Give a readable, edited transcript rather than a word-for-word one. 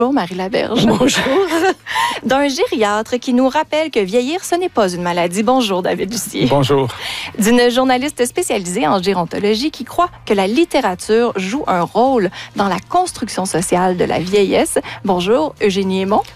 Bonjour Marie Laberge. Bonjour. D'un gériatre qui nous rappelle que vieillir, ce n'est pas une maladie. Bonjour David Lucier. Bonjour. D'une journaliste spécialisée en gérontologie qui croit que la littérature joue un rôle dans la construction sociale de la vieillesse. Bonjour Eugénie Aymon.